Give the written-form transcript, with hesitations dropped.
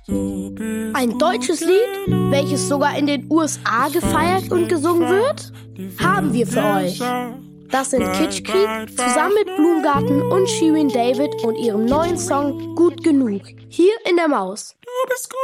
Ein deutsches Lied, welches sogar in den USA gefeiert und gesungen wird, haben wir für euch. Das sind Kitschkrieg zusammen mit Blumengarten und Shirin David und ihrem neuen Song Gut genug. Hier in der Maus. Du bist gut.